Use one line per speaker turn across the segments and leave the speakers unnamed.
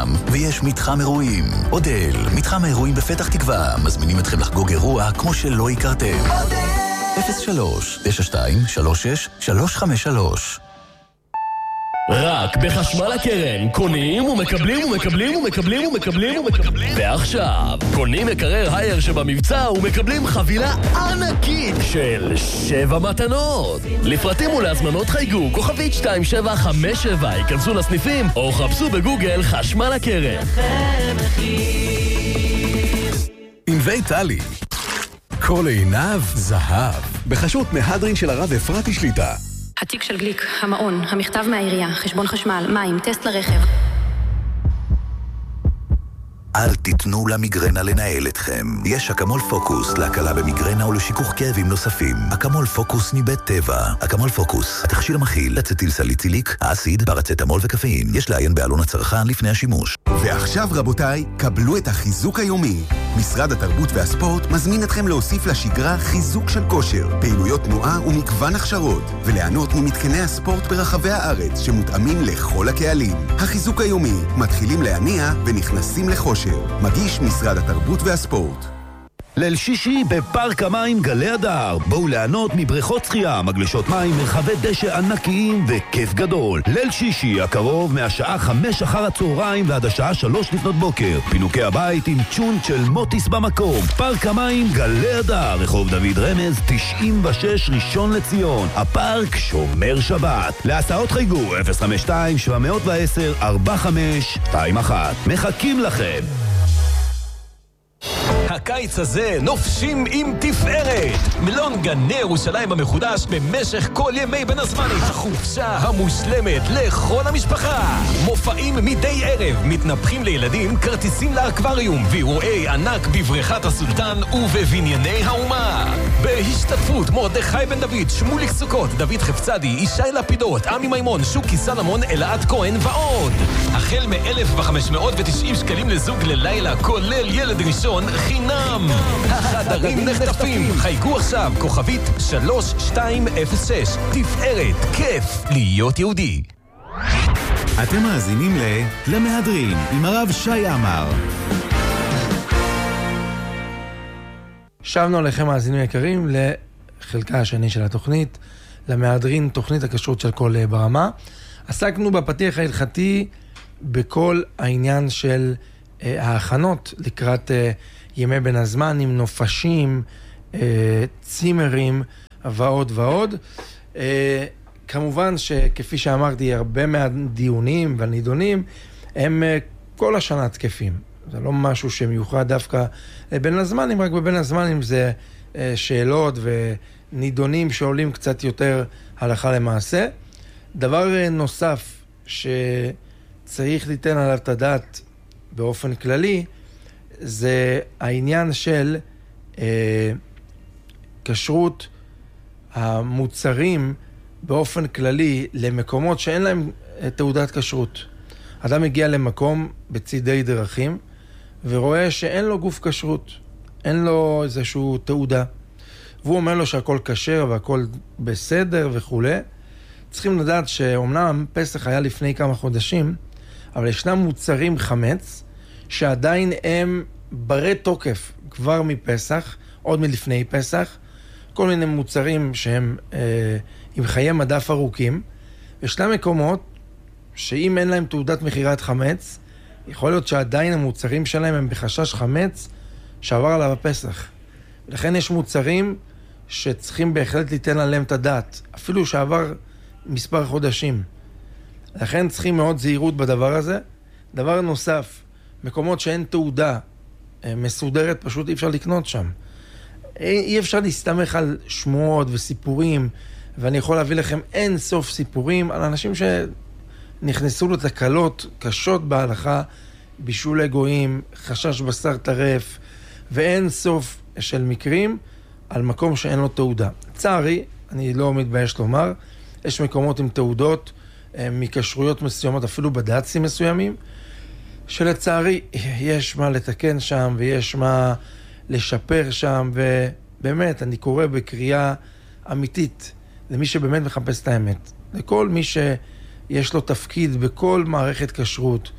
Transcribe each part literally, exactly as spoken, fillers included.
שם, ויש מתחם אירועים. אודל, מתחם האירועים בפתח תקווה, מזמינים אתכם לחגוג אירוע כמו שלא הכרתם. אודל! אפס שלוש תשע שתיים שלוש שש שלוש חמש שלוש.
רק בחשמל הקרן קונים ומקבלים ומקבלים ומקבלים ומקבלים ומקבלים ועכשיו קונים מקרר הייר שבמבצע ומקבלים חבילה ענקית של שבע מתנות. לפרטים ולהזמנות חייגו כוכבית שתיים שבע חמש שבע, ייכנסו לסניפים או חפשו בגוגל חשמל הקרן.
ענבי טלי, כל עיניו זהב, בחסות מהדרין של הרב אפרתי שליטה.
התיק של גליק, המעון, המכתב מהעירייה, חשבון חשמל, מים, טסט לרכב.
אל תיתנו למיגרנה לנהל אתכם. יש אקמול פוקוס להקלה במיגרנה ולשיכוך כאבים נוספים. אקמול פוקוס מבית טבע. אקמול פוקוס, התכשיר המכיל אצטיל סליציליק, האסיד, פרצטמול וקפאין. יש לעיין בעלון הצרכן לפני השימוש.
ועכשיו רבותיי, קבלו את החיזוק היומי. משרד התרבות והספורט מזמין אתכם להוסיף לשגרה חיזוק של כושר, פעילויות תנועה ומגוון הכשרות, וליהנות ממתקני הספורט ברחבי הארץ שמותאמים לכל הקהלים. החיזוק היומי, מתחילים להניע ונכנסים לחושר. מגיש משרד התרבות והספורט.
ליל שישי בפארק המים גלי הדר. בואו ליהנות מבריכות שחייה, מגלשות מים, מרחבי דשא ענקיים וכיף גדול. ליל שישי הקרוב מהשעה חמש אחר הצהריים ועד השעה שלוש לפנות בוקר. פינוקי הבית עם צ'ונט של מוטיס במקום. פארק המים גלי הדר, רחוב דוד רמז תשעים ושש ראשון לציון. הפארק שומר שבת. להסעות חייגו אפס חמש שתיים שבע עשר ארבע חמש שתיים אחת. מחכים לכם.
הקיץ הזה נופשים עם תפארת. מלון גני ירושלים המחודש במשך כל ימי בין הזמנים. החופשה המושלמת לכל המשפחה. מופעים מדי ערב, מתנפחים לילדים, כרטיסים לאקווריום, ואירועי ענק בבריכת הסולטן ובבנייני האומה. בהשתתפות מרדכי בן דוד, שמוליק סוכות, דוד חפצדי, ישי לפידות, עמי מימון, שוקי סלמון, אלעד כהן ועוד. החל מ-אלף וחמש מאות ותשעים שקלים לזוג ללילה, כולל ילד ראשון חינם. החדרים נחטפים. חייגו עכשיו כוכבית שלוש שתיים אפס שש. תפארת, כיף להיות יהודי.
אתם מאזינים ל... למהדרין עם הרב שי עמר.
שבנו עליכם מאזינים יקרים לחלקה השני של התוכנית, למהדרין, תוכנית הכשרות של כל ברמה. עסקנו בפתיח ההלכתי בכל העניין של uh, ההכנות לקראת uh, ימי בין הזמן, עם נופשים, uh, צימרים ועוד ועוד. Uh, כמובן שכפי שאמרתי, הרבה מהדיונים והנידונים הם uh, כל השנה תקפים. זה לא משהו שמיוחד דווקא בין הזמנים, רק בבין הזמנים זה uh, שאלות ונידונים שעולים קצת יותר הלכה למעשה. דבר uh, נוסף שצריך ליתן עליו את הדעת באופן כללי, זה העניין של אה, כשרות המוצרים באופן כללי למקומות שאין להם תעודת כשרות. אדם מגיע למקום בצידי דרכים ורואה שאין לו גוף כשרות, אין לו איזשהו תעודה, והוא אומר לו שהכל כשר והכל בסדר וכו'. צריכים לדעת שאומנם פסח היה לפני כמה חודשים, אבל ישנם מוצרים חמץ שעדיין הם ברי תוקף כבר מפסח, עוד מלפני פסח, כל מיני מוצרים שהם אה, עם חיי מדף ארוכים. ישנם מקומות שאם אין להם תעודת מחירת חמץ, יכול להיות שעדיין המוצרים שלהם הם בחשש חמץ שעבר עליו הפסח. ולכן יש מוצרים שצריכים בהחלט ליתן עליהם את הדעת, אפילו שעבר מספר חודשים. לכן צריכים מאוד זהירות בדבר הזה. דבר נוסף, מקומות שאין תעודה מסודרת, פשוט אי אפשר לקנות שם. אי אפשר להסתמך על שמועות וסיפורים, ואני יכול להביא לכם אין סוף סיפורים על אנשים שנכנסו לתקלות קשות בהלכה, בישול גויים, חשש בשר טרף, ואין סוף של מקרים על מקום שאין לו תעודה. צערי, אני לא מתבייש לומר, יש מקומות עם תעודות מקשרויות מסוימות, אפילו בד"צים מסוימים, שלצערי יש מה לתקן שם ויש מה לשפר שם, ובאמת אני קורא בקריאה אמיתית למי שבאמת מחפש את האמת, לכל מי שיש לו תפקיד בכל מערכת כשרות,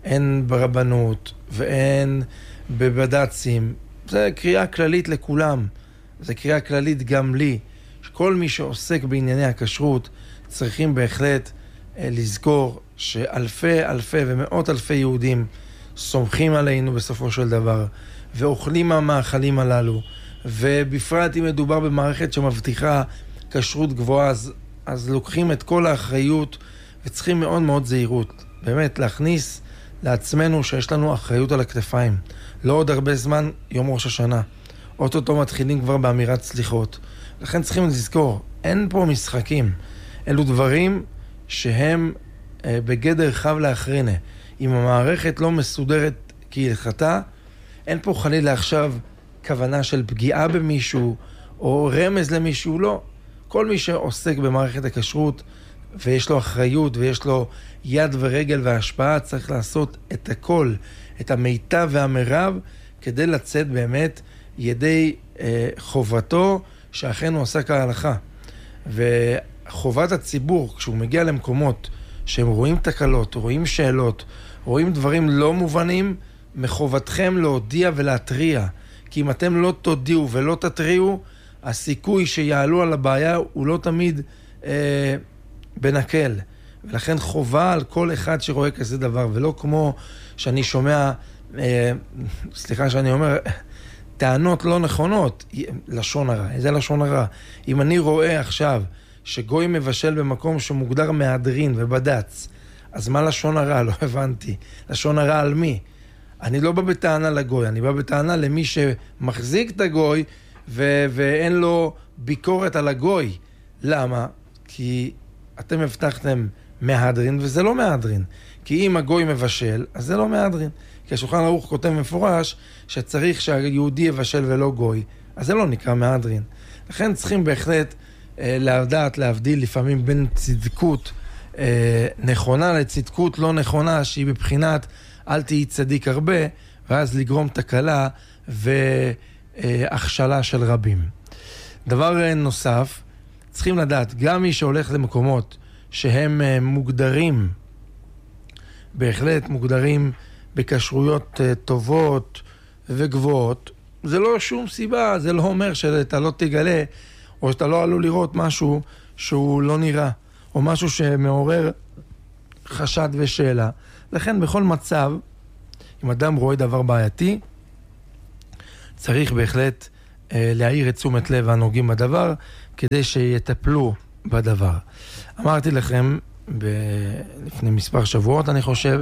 אין ברבנות ואין בבד"צים. זה קריאה כללית לכולם. זה קריאה כללית גם לי. שכל מי שעוסק בענייני הכשרות צריכים בהחלט אה, לזכור שאלפי אלפי ומאות אלפי יהודים סומכים עלינו בסופו של דבר ואוכלים מהמאכלים הללו, ובפרט אם מדובר במערכת שמבטיחה כשרות גבוהה, אז, אז לוקחים את כל האחריות וצריכים מאוד מאוד זהירות. באמת להכניס לעצמנו שיש לנו אחריות על הכתפיים. לא עוד הרבה זמן יום ראש השנה. אוטוטו מתחילים כבר באמירת סליחות. לכן צריכים לזכור, אין פה משחקים. אלו דברים שהם אה, בגדר חב לאחרונה. אם המערכת לא מסודרת כהלכתה, אין פה חלילה עכשיו כוונה של פגיעה במישהו או רמז למישהו, לא. כל מי שעוסק במערכת הכשרות ויש לו אחריות ויש לו יד ורגל והשפעה, צריך לעשות את הכל, את המיטב והמרב, כדי לצאת באמת ידי אה, חובתו שאכן הוא עושה כהלכה. וחובת הציבור, כשהוא מגיע למקומות שהם רואים תקלות, רואים שאלות, רואים דברים לא מובנים, מחובתכם להודיע ולהטריע. כי אם אתם לא תודיעו ולא תטריעו, הסיכוי שיעלו על הבעיה הוא לא תמיד אה, בנקל. ולכן חובה על כל אחד שרואה כזה דבר, ולא כמו שאני שומע, אה, סליחה שאני אומר, טענות לא נכונות, לשון הרע. איזה לשון הרע? אם אני רואה עכשיו שגוי מבשל במקום שמוגדר מהדרין ובד"ץ, אז מה לשון הרע? לא הבנתי. לשון הרע על מי? אני לא בא בטענה לגוי, אני בא בטענה למי שמחזיק את הגוי ו- ואין לו ביקורת על הגוי. למה? כי אתם הבטחתם מהדרין וזה לא מהדרין. כי אם הגוי מבשל, אז זה לא מהדרין. כי השולחן ערוך כותב מפורש שצריך שהיהודי יבשל ולא גוי. אז זה לא נקרא מהדרין. לכן צריכים בהחלט אה, להדעת, להבדיל לפעמים בין צדקות אה, נכונה לצדקות לא נכונה, שהיא בבחינת אל תהי צדיק הרבה, ואז לגרום תקלה והכשלה של רבים. דבר נוסף, צריכים לדעת, גם מי שהולך למקומות שהם מוגדרים, בהחלט מוגדרים בכשרויות טובות וגבוהות, זה לא שום סיבה, זה לא אומר שאתה לא תגלה, או שאתה לא עלול לראות משהו שהוא לא נראה, או משהו שמעורר חשד ושאלה. לכן בכל מצב, אם אדם רואה דבר בעייתי, צריך בהחלט אה, להעיר את תשומת לב הנוגעים בדבר, כדי שיטפלו בדבר. אמרתי לכם, ב... לפני מספר שבועות אני חושב,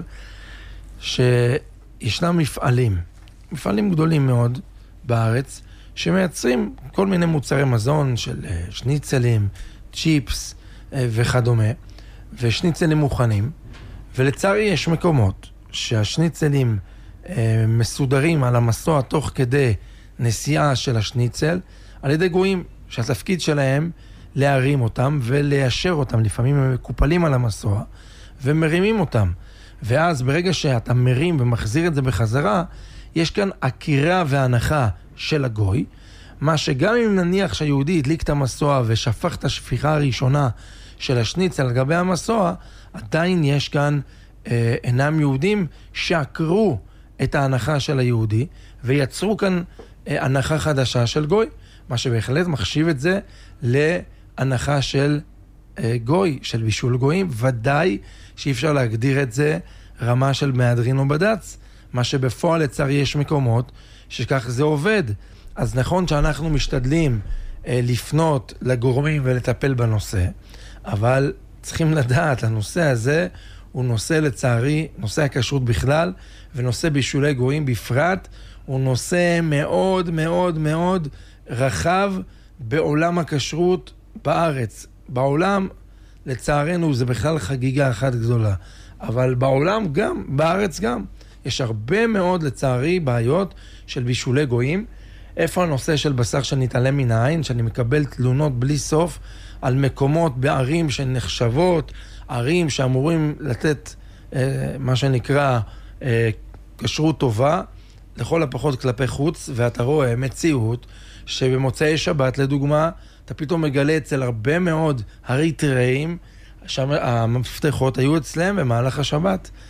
שישנם מפעלים, מפעלים גדולים מאוד בארץ, שמייצרים כל מיני מוצרי מזון של שניצלים, צ'יפס אה, וכדומה, ושניצלים מוכנים, ולצערי יש מקומות שהשניצלים אה, מסודרים על המסוע תוך כדי נסיעה של השניצל, על ידי גויים שהתפקיד שלהם להרים אותם וליישר אותם. לפעמים הם מקופלים על המסוע ומרימים אותם. ואז ברגע שאתה מרים ומחזיר את זה בחזרה, יש כאן עקירה והנחה של הגוי, מה שגם אם נניח שהיהודי הדליק את המסוע ושפך את השפיכה הראשונה של השניצל על גבי המסוע, עדיין יש כאן אה, אינם יהודים שעקרו את ההנחה של היהודי ויצרו כאן אה, הנחה חדשה של גוי, מה שבהחלט מחשיב את זה להנחה של אה, גוי, של בישול גויים. ודאי שאי אפשר להגדיר את זה רמה של מהדרין או בד"ץ, מה שבפועל לצערי יש מקומות שכך זה עובד. אז נכון שאנחנו משתדלים אה, לפנות לגורמים ולטפל בנושא, אבל צריכים לדעת, הנושא הזה הוא נושא לצערי, נושא הכשרות בכלל, ונושא בישולי גויים בפרט, הוא נושא מאוד מאוד מאוד רחב בעולם הכשרות בארץ. בעולם, לצערנו, זה בכלל חגיגה אחת גדולה. אבל בעולם גם, בארץ גם, יש הרבה מאוד לצערי בעיות של בישולי גויים. איפה הנושא של בשר שנתעלם מן העין, שאני מקבל תלונות בלי סוף, על מקומות בערים שנחשבות, ערים שאמורים לתת אה, מה שנקרא אה, כשרות טובה, לכל הפחות כלפי חוץ, ואתה רואה מציאות שבמוצאי שבת לדוגמה, אתה פתאום מגלה אצל הרבה מאוד אריתראים, שם המפתחות היו אצלם במהלך השבת.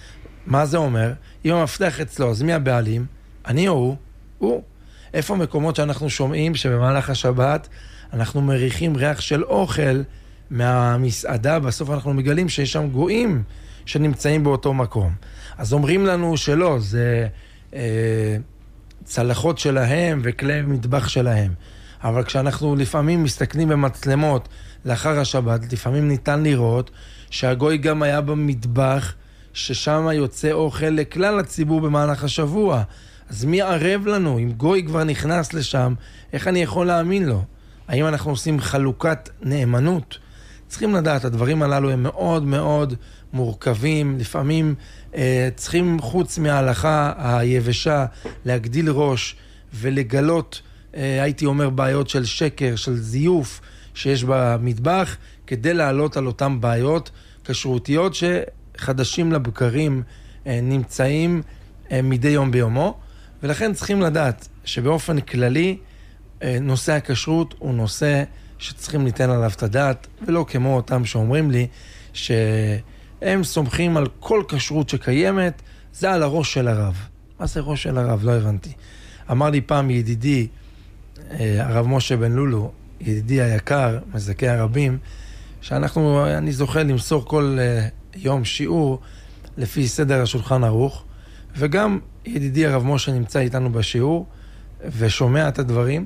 מה זה אומר? אם המפתח אצלו, אז מי הבעלים? אני או הוא? הוא. איפה מקומות שאנחנו שומעים שבמהלך השבת אנחנו מריחים ריח של אוכל מהמסעדה, בסוף אנחנו מגלים שיש שם גויים שנמצאים באותו מקום. אז אומרים לנו שלא, זה אה, צלחות שלהם וכלי מטבח שלהם. אבל כשאנחנו לפעמים מסתכלים במצלמות לאחר השבת, לפעמים ניתן לראות שהגוי גם היה במטבח, ששם יוצא אוכל לכלל הציבור במהלך השבוע. אז מי ערב לנו? אם גוי כבר נכנס לשם, איך אני יכול להאמין לו? האם אנחנו עושים חלוקת נאמנות? צריכים לדעת, הדברים הללו הם מאוד מאוד מורכבים, לפעמים אה, צריכים חוץ מההלכה היבשה להגדיל ראש ולגלות, אה, הייתי אומר, בעיות של שקר, של זיוף שיש במטבח, כדי לעלות על אותם בעיות כשרותיות שחדשים לבקרים אה, נמצאים אה, מדי יום ביומו, ולכן צריכים לדעת שבאופן כללי אה, נושא הכשרות הוא נושא שצריכים ניתן עליו את הדעת, ולא כמו אותם שאומרים לי שהם סומכים על כל כשרות שקיימת, זה על הראש של הרב. מה זה ראש של הרב? לא הבנתי. אמר לי פעם ידידי, הרב משה בן לולו, ידידי היקר, מזכי הרבים, שאנחנו, אני זוכר למסור כל יום שיעור לפי סדר השולחן ערוך, וגם ידידי הרב משה נמצא איתנו בשיעור ושומע את הדברים.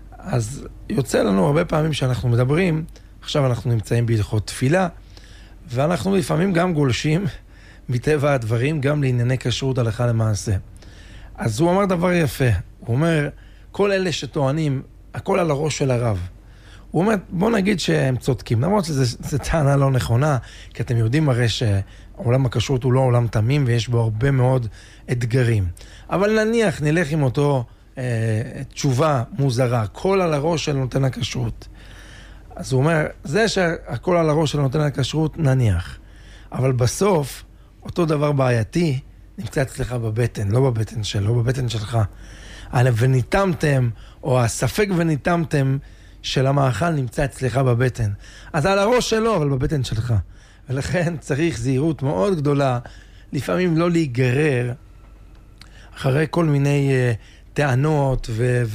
אז יוצא לנו הרבה פעמים שאנחנו מדברים, עכשיו אנחנו נמצאים בהלכות תפילה, ואנחנו לפעמים גם גולשים מטבע הדברים, גם לענייני כשרות הלכה למעשה. אז הוא אמר דבר יפה, הוא אומר, כל אלה שטוענים, הכל על הראש של הרב. הוא אומר, בוא נגיד שהם צודקים, למרות שזו טענה לא נכונה, כי אתם יודעים הרי שעולם הכשרות הוא לא עולם תמים, ויש בו הרבה מאוד אתגרים. אבל נניח, נלך עם אותו תשובה מוזרה, כל על הראש של נותן הכשרות. אז הוא אומר, זה שהכל על הראש של נותן הכשרות, נניח. אבל בסוף, אותו דבר בעייתי, נמצא אצלך בבטן, לא בבטן שלו, בבטן שלך. וניתמתם, או הספק וניתמתם של המאכל נמצא אצלך בבטן. אז על הראש שלו, אבל בבטן שלך. ולכן צריך זהירות מאוד גדולה, לפעמים לא להיגרר, אחרי כל מיני uh, טענות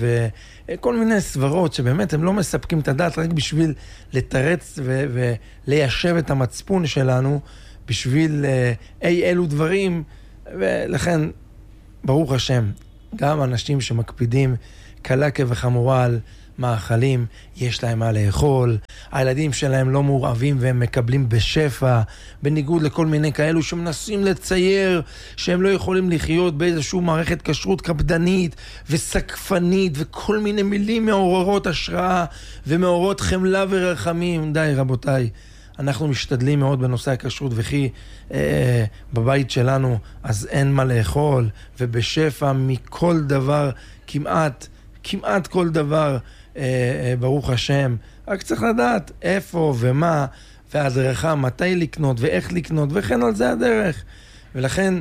וכל מיני סברות שבאמת הם לא מספקים את הדעת רק בשביל לתרץ וליישב את המצפון שלנו בשביל אי אלו דברים. ולכן ברוך השם, גם אנשים שמקפידים קלה כבחמורה על מאכלים, יש להם מה לאכול, הילדים שלהם לא מעורבים והם מקבלים בשפע, בניגוד לכל מיני כאלו שמנסים לצייר שהם לא יכולים לחיות באיזושהי מערכת כשרות קפדנית וסקפנית וכל מיני מילים מעוררות השראה ומעוררות חמלה ורחמים. די רבותיי, אנחנו משתדלים מאוד בנושא הכשרות, וכי אה, בבית שלנו אז אין מה לאכול, ובשפע מכל דבר, כמעט, כמעט כל דבר, אה, אה, ברוך השם. רק צריך לדעת איפה ומה, והדרכה, מתי לקנות ואיך לקנות, וכן על זה הדרך. ולכן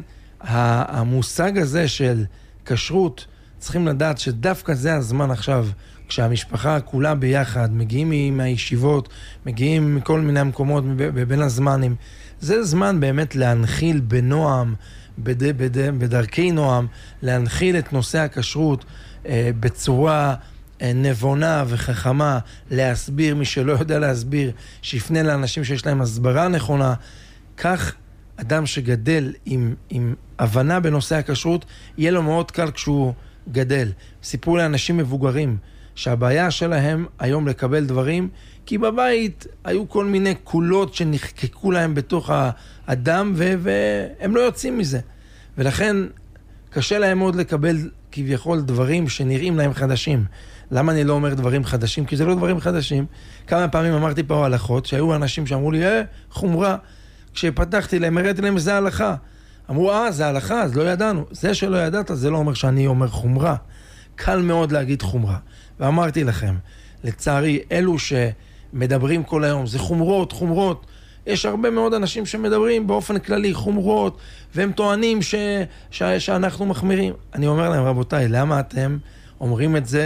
המושג הזה של כשרות, צריכים לדעת שדווקא זה הזמן עכשיו, כשהמשפחה כולה ביחד, מגיעים מהישיבות, מגיעים מכל מיני מקומות בין הזמנים, זה זמן באמת להנחיל בנועם, בד, בד, בדרכי נועם, להנחיל את נושא הכשרות אה, בצורה אה, נבונה וחכמה, להסביר, מי שלא יודע להסביר, שיפנה לאנשים שיש להם הסברה נכונה. כך אדם שגדל עם, עם הבנה בנושא הכשרות, יהיה לו מאוד קל כשהוא גדל. סיפרו לאנשים מבוגרים, שהבעיה שלהם היום לקבל דברים, כי בבית היו כל מיני קולות שנחקקו להם בתוך האדם, ו- והם לא יוצאים מזה. ולכן קשה להם מאוד לקבל כביכול דברים שנראים להם חדשים. למה אני לא אומר דברים חדשים? כי זה לא דברים חדשים. כמה פעמים אמרתי פה הלכות, שהיו אנשים שאמרו לי, אה, חומרה. כשפתחתי להם, הראיתי להם, זה הלכה. אמרו, אה, זה הלכה, אז לא ידענו. זה שלא ידעת, זה לא אומר שאני אומר חומרה. קל מאוד להגיד חומרה. ואמרתי לכם, לצערי, אלו שמדברים כל היום, זה חומרות, חומרות. יש הרבה מאוד אנשים שמדברים באופן כללי חומרות, והם טוענים ש... ש... שאנחנו מחמירים. אני אומר להם, רבותיי, למה אתם אומרים את זה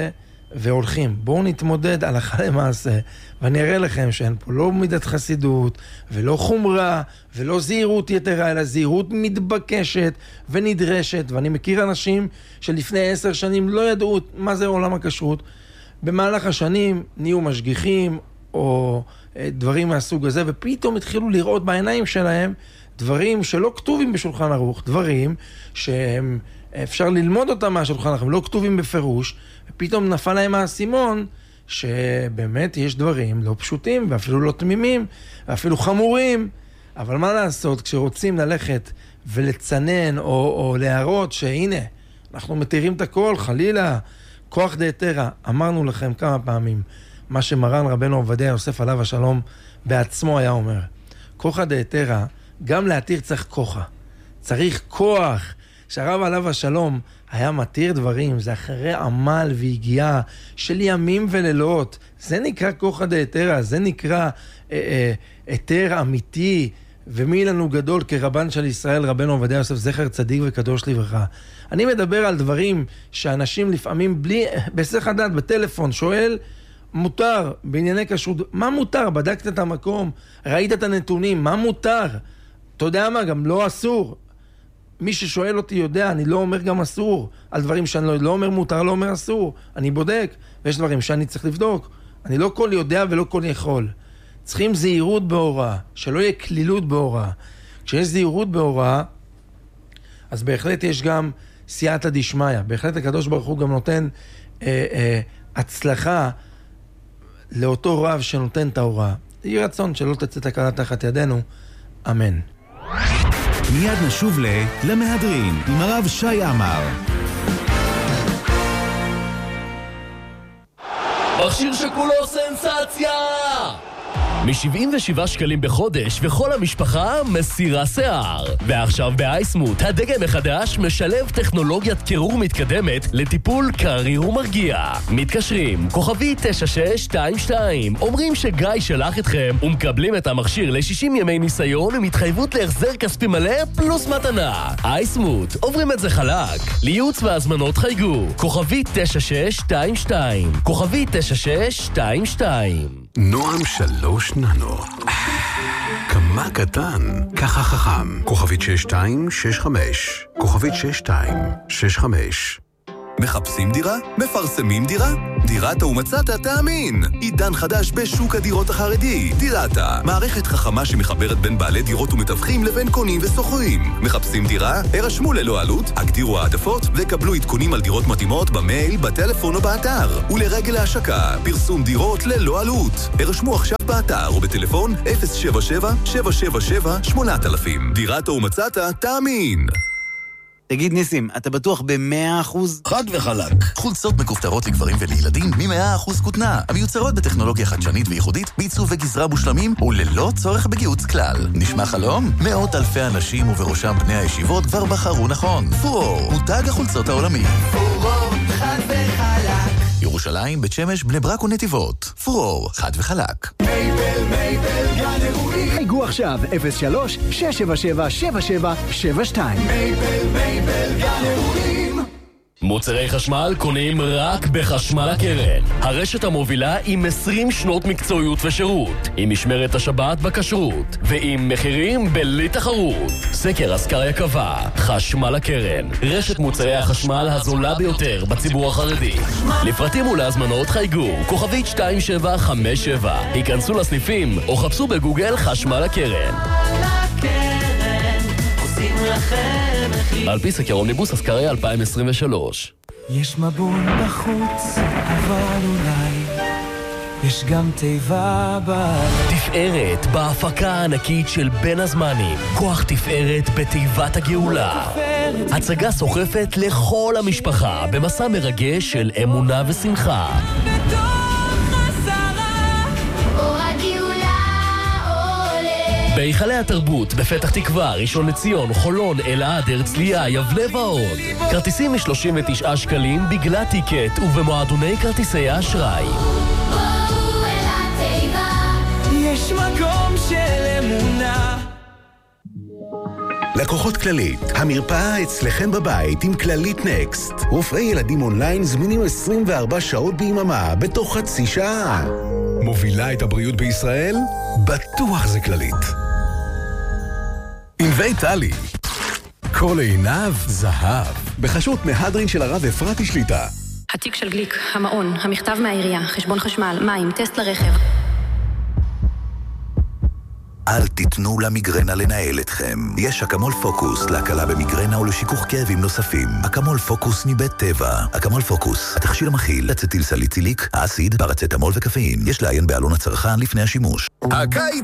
והולכים. בואו נתמודד הלכה למעשה, ואני אראה לכם שאין פה לא מידת חסידות, ולא חומרה, ולא זהירות יתרה, אלא זהירות מתבקשת ונדרשת. ואני מכיר אנשים שלפני עשר שנים לא ידעו מה זה עולם הכשרות. במהלך השנים נהיו משגיחים, או דברים מהסוג הזה, ופתאום התחילו לראות בעיניים שלהם דברים שלא כתובים בשולחן ערוך, דברים שהם אפשר ללמוד אותם מהשולחן ערוך, הם לא כתובים בפירוש, ופתאום נפל להם האסימון שבאמת יש דברים לא פשוטים, ואפילו לא תמימים, ואפילו חמורים, אבל מה לעשות, כשרוצים ללכת ולצנן, או, או להראות שהנה, אנחנו מתירים את הכל, חלילה, כוח דהתרא, אמרנו לכם כמה פעמים, מה שמרן רבנו עובדיה יוסף עליו השלום בעצמו היה אומר, כוח דהתרא, גם להתיר צריך כוחה, צריך כוח, שהרב עליו השלום היה מתיר דברים, זה אחרי עמל והגיעה של ימים ולילות, זה נקרא כוח דהתרא, זה נקרא היתר אה, אה, אמיתי, ומי לנו גדול כרבן של ישראל, רבנו עובדיה יוסף, זכר צדיק וקדוש לברכה. אני מדבר על דברים שאנשים לפעמים בלי, בסך הדעת, בטלפון, שואל, מותר בענייני כשרות, מה מותר? בדקת את המקום, ראית את הנתונים, מה מותר? אתה יודע מה, גם לא אסור. מי ששואל אותי יודע, אני לא אומר גם אסור, על דברים שאני לא, לא אומר מותר, לא אומר אסור. אני בודק, ויש דברים שאני צריך לבדוק. אני לא כל יודע ולא כל יכול. צריכים זהירות בהוראה, שלא יהיה כלילות בהוראה. כשיש זהירות בהוראה, אז בהחלט יש גם סייעתא דשמיא. בהחלט הקדוש ברוך הוא גם נותן אה, אה, הצלחה לאותו רב שנותן את ההוראה. יהי רצון שלא תצא תקלה תחת ידינו. אמן.
מיד נשוב ל... למהדרין עם הרב שי עמר.
מכשיר שכולו סנסציה! מ-שבעים ושבעה שקלים בחודש, וכל המשפחה מסירה שיער. ועכשיו באייסמוט, הדגם החדש משלב טכנולוגיית קירור מתקדמת לטיפול קריר ומרגיע. מתקשרים, כוכבי תשע שש שתיים שתיים, אומרים שגיא שלח אתכם, ומקבלים את המכשיר ל-שישים ימי ניסיון ומתחייבות להחזר כספי מלא פלוס מתנה. אייסמוט, עוברים את זה חלק. לייעוץ והזמנות חייגו, כוכבי תשע שש שתיים שתיים, כוכבי תשע שש שתיים שתיים.
נועם שלוש ננו. כמה קטן, ככה חכם. כוכבית שש שתיים שש חמש. כוכבית שש שתיים שש חמש.
מחפשים דירה? מפרסמים דירה? דירתה ומצאת תאמין. עידן חדש בשוק הדירות החרדי. דירתה, מערכת חכמה שמחברת בין בעלי דירות ומתווכים לבין קונים וסוחרים. מחפשים דירה? הרשמו ללא עלות, הגדירו העדפות וקבלו עדכונים על דירות מתאימות במייל, בטלפון או באתר. ולרגל ההשקה, פרסום דירות ללא עלות. הרשמו עכשיו באתר או בטלפון אפס שבע שבע שבע שבע שבע שמונה אלף. דירתה ומצאת תאמין.
תגיד ניסים, אתה בטוח ב-מאה אחוז?
חד וחלק. חולצות מכופתרות לגברים ולילדים מ-מאה אחוז כותנה, המיוצרות בטכנולוגיה חדשנית וייחודית, בעיצוב וגזרה מושלמים וללא צורך בגיוץ כלל. נשמע חלום? מאות אלפי אנשים ובראשם בני הישיבות כבר בחרו נכון. פורור, מותג החולצות העולמי.
פורור, חד וחלק.
ירושלים, בית שמש, בני ברק ונתיבות. פורור, חד וחלק.
מייבל, מייבל, גן אירועים.
חייגו עכשיו אפס שלוש שש שבע שבע שבע שבע שבע שתיים.
מייבל, מייבל, גן אירועים.
מוצרי חשמל קונים רק בחשמל הקרן. הרשת המובילה עם עשרים שנות מקצועיות ושירות, עם משמרת השבת בכשרות, ועם מחירים בלי תחרות. סקר אסקריה קבע, חשמל הקרן, רשת מוצרי החשמל הזולה ביותר בציבור החרדי. לפרטים ולהזמנות חייגו, כוכבית שתיים שבע חמש שבע. היכנסו לסניפים או חפשו בגוגל חשמל הקרן. על פי סקר אומניבוס אסקריה אלפיים עשרים ושלוש.
יש מבול בחוץ, אבל אולי יש גם תיבה בעלי.
תפארת בהפקה הענקית של בין הזמנים. כוח תפארת בתיבת הגאולה. הצגה סוחפת לכל המשפחה במסע מרגש של אמונה ושמחה. בהיכלי התרבות, בפתח תקווה, ראשון לציון, חולון, אלעד, הרצליה, יבנה ועוד. כרטיסים מ-שלושים ותשעה שקלים בגלל טיקט ובמועדוני כרטיסי האשראי.
בואו אל התיבה,
יש מקום של אמונה.
לקוחות כללית, המרפאה אצלכם בבית עם כללית נקסט. רופאי ילדים אונליין זמינים עשרים וארבע שעות ביממה בתוך חצי שעה.
מובילה את הבריאות בישראל? בטוח זה כללית. ענבי טלי. כל עיניו זהב. בחסות מהדרין של הרב אפרתי שליטה.
התיק של גליק, המעון, המכתב מהעירייה, חשבון חשמל, מים, טסט לרכב.
אל תיתנו למיגרנה לנהל אתכם. יש אקמול פוקוס להקלה במיגרנה ולשיכוך כאבים נוספים. אקמול פוקוס מבית טבע. אקמול פוקוס, התכשיר המכיל אצטיל סליציליק, האסיד, פרצטמול וקפאין. יש לעיין בעלון הצרכן לפני השימוש.
הקיץ